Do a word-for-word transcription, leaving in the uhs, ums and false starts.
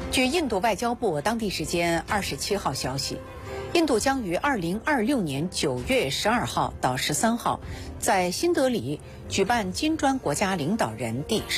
据印度外交部当地时间二十七号消息，印度将于二零二六年九月十二号到十三号在新德里举办金砖国家领导人第